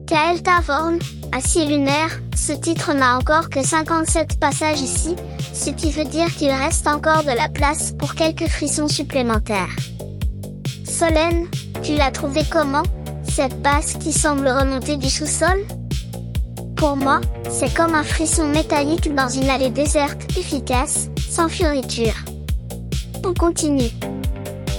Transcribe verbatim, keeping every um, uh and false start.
Michael Tavorn, Acier lunaire, ce titre n'a encore que cinquante-sept passages ici, ce qui veut dire qu'il reste encore de la place pour quelques frissons supplémentaires. Solène, tu l'as trouvé comment, cette basse qui semble remonter du sous-sol? Pour moi, c'est comme un frisson métallique dans une allée déserte, efficace, sans fioriture. On continue.